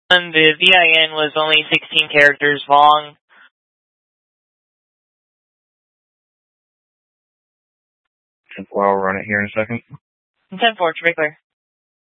And the VIN was only 16 characters long. I'll run it here in a second. 10-4, to be clear.